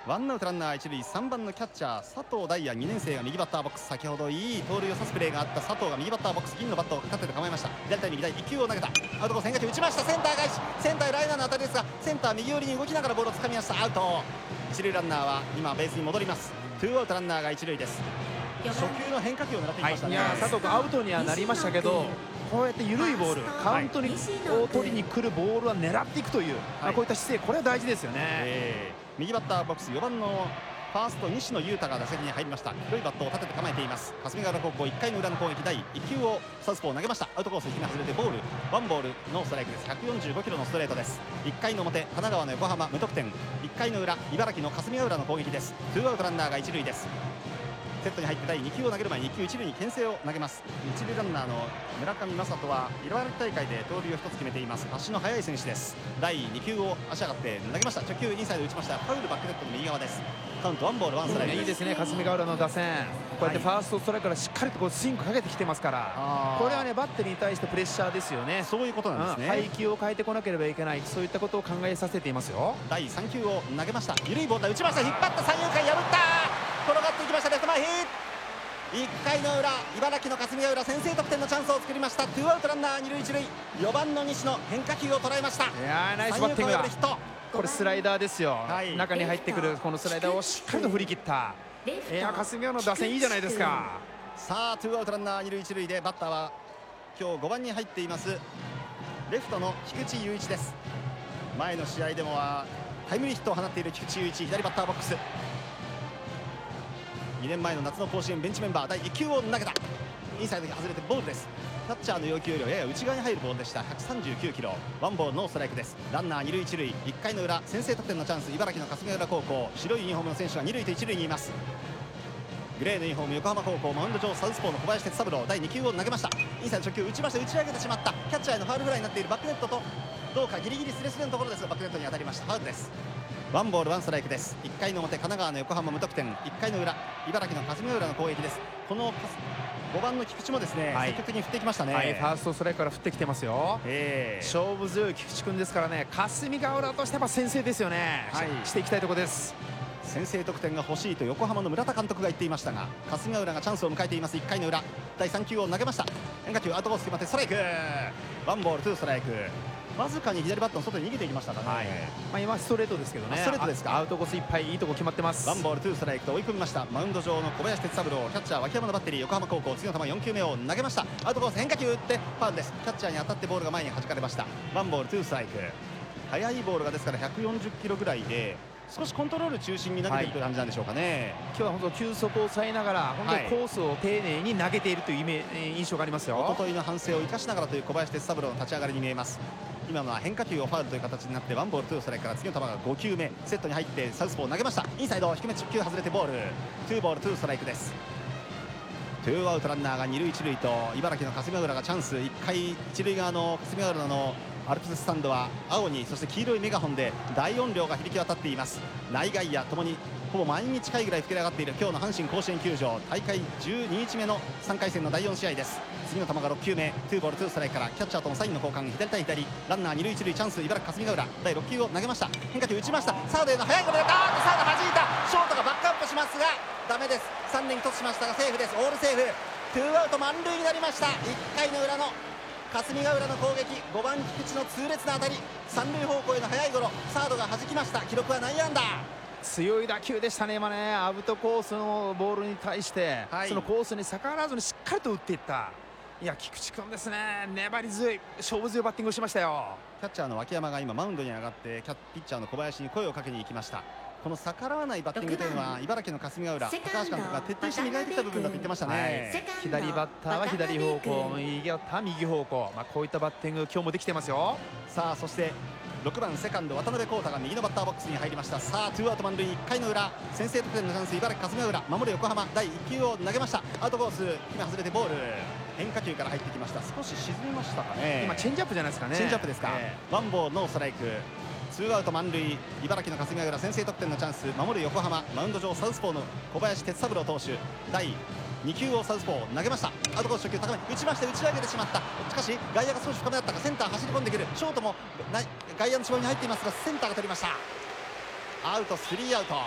ワンアウトランナー一塁、3番のキャッチャー佐藤大也2年生が右バッターボックス。先ほどいい盗塁を刺すプレーがあった佐藤が右バッターボックス、銀のバットを立てて構えました。左対右第1球を投げた。アウトコース変化球打ちました。センター返し、センターへライナーの当たりですが、センター右寄りに動きながらボールをつかみました。アウト。一塁ランナーは今ベースに戻ります。ツーアウトランナーが一塁です。初球の変化球を狙っていきましたね。 いや佐藤君アウトにはなりましたけど、こうやって緩いボール、カウントにを取りに来るボールは狙っていくという、こういった姿勢、これは大事ですよね。 右バッターボックス4番のファースト西野裕太が打席に入りました。黒いバットを立てて構えています。霞ヶ浦高校1回の裏の攻撃第1球をサウスポー投げました。アウトコース低め外れてボール、ワンボールノーストライクです。145キロのストレートです。1回の表神奈川の横浜無得点、1回の裏茨城の霞ヶ浦の攻撃です。ツーアウトランナーが一塁です。セットに入って第2球を投げる前に1球一塁に牽制を投げます。一塁ランナーの村上正人は茨城大会で盗塁を1つ決めています。足の速い選手です。第2球を足上がって投げました。直球インサイド打ちました。ファウルバックネットの右側です。カウントワンボールワンストライク。 いいですね、霞ヶ浦の打線、こうやってファーストストライクからしっかりとこうスイングかけてきてますから、これはねバッテリーに対してプレッシャーですよね。 そういうことなんですね。 配球を変えてこなければいけない、そういったことを考えさせていますよ。 第3球を投げました。緩いボール打ちました。引っ張った三遊間破った、転がっていきました。レフト前ヒット。1回の裏茨城の霞ヶ浦先制得点のチャンスを作りました。ツーアウトランナー2塁1塁、4番の西野変化球を捉えました。 いやーナイスバッティングだ。 ヒット。 これスライダーですよ、中に入ってくるこのスライダーをしっかりと振り切った。いや霞ヶ浦の打線いいじゃないですか。 さあツーアウトランナー2塁1塁でバッターは今日5番に入っていますレフトの菊池雄一です。前の試合でもはタイムリーヒットを放っている菊池雄一、左バッターボックス。2年前の夏の甲子園ベンチメンバー。第1球を投げた。インサイドに外れてボールです。キャッチャーの要求よりはやや内側に入るボールでした。139キロ、ワンボールノーストライクです。ランナー2塁1塁、1回の裏先制得点のチャンス、茨城の霞ヶ浦高校。白いユニフォームの選手は2塁と1塁にいます。グレーのユニフォーム横浜高校マウンド上サウスポーの小林哲三郎。第2球を投げました。インサイド初球打ちました。打ち上げてしまった。キャッチャーへのファウルフライになっている。バックネットとどうかギリギリスレスレのところですがバックネットに当たりました。ファウルです。ワンボールワンストライクです。1回の表神奈川の横浜無得点、1回の裏茨城の霞ヶ浦の攻撃です。この5番の菊池もですね、積極的に振っていきましたね。 ファーストストライクから振ってきてますよ。勝負強い菊池君ですからね、霞ヶ浦としては先制ですよね、していきたいところです。 先制得点が欲しいと横浜の村田監督が言っていましたが、霞ヶ浦がチャンスを迎えています。1回の裏第3球を投げました。変化球アウトコース決まってストライク、ワンボールツーストライク。わずかに左バットの外に逃げていきましたかね。 今ストレートですけどね。 ストレートですか。 アウトコースいっぱいいいとこ決まってます。 ワンボールツーストライクと追い込みました。マウンド上の小林哲三郎、キャッチャー脇山のバッテリー横浜高校。次の球4球目を投げました。アウトコース変化球打ってファウルです。キャッチャーに当たってボールが前に弾かれました。ワンボールツーストライク。速いボールがですから140キロぐらいで少しコントロール中心に投げているという感じなんでしょうかね。 今日は本当球速を抑えながら本当にコースを丁寧に投げているという印象がありますよ。 一昨日の反省を生かしながらという小林哲三郎の立ち上がりに見えます。今のは変化球をファウルという形になってワンボールツーストライクから次の球が5球目、セットに入ってサウスポー投げました。インサイド低め直球外れてボール、ツーボールツーストライクです。ツーアウトランナーが2塁1塁と茨城の霞ヶ浦がチャンス。1回一塁側の霞ヶ浦のアルプススタンドは青にそして黄色いメガホンで大音量が響き渡っています。内外野ともにほぼ満員に近いぐらい膨れ上がっている今日の阪神甲子園球場。大会12日目の3回戦の第4試合です。次の球が6球目、ツーボールツーストライクからキャッチャーとのサインの交換、左対左、ランナー2塁1塁チャンス、茨城霞ヶ浦。第6球を投げました。変化球打ちました。サードへの速いゴロでサード弾いた。ショートがバックアップしますがダメです。3塁にトスしましたがセーフです。オールセーフ。ツーアウト満塁になりました。1回の裏の霞ヶ浦の攻撃、5番菊池の痛烈な当たり、三塁方向への速いゴロ、サードが弾きました。記録は内野安打。 強い打球でしたね今ね。アウトコースのボールに対して、そのコースに逆らわずにしっかりと打っていった。いや菊池君ですね、粘り強い勝負強いバッティングをしましたよ。 キャッチャーの脇山が今マウンドに上がってピッチャーの小林に声をかけに行きました。この逆らわないバッティングというのは茨城の霞ヶ浦高橋監督が徹底して磨いてきた部分だと言ってましたね。 左バッターは左方向、右バッターは右方向、こういったバッティング今日もできてますよ。 さあそして6番セカンド渡辺康太が右のバッターボックスに入りました。さあツーアウト満塁、1回の裏先制得点のチャンス、茨城霞ヶ浦。守る横浜。第1球を投げました。アウトコース今外れてボール、変化球から入ってきました。少し沈みましたかね。 今チェンジアップじゃないですかね。 チェンジアップですか。ワンボールノーストライク。ツーアウト満塁、茨城の霞ヶ浦先制得点のチャンス、守る横浜。マウンド上サウスポーの小林哲三郎投手。第2球をサウスポー投げました。アウトコース初球高め打ちまして打ち上げてしまった。しかし外野が少し深めだったか、センター走り込んでくる。ショートも外野の絞りに入っていますがセンターが取りました。アウト、スリーアウト。